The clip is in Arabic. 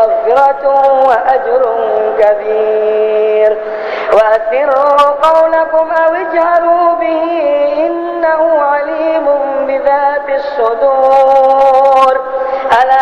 مغفرة وأجر كبير. وأسروا قولكم أو اجهروا به إنه عليم بذات الصدور. ألا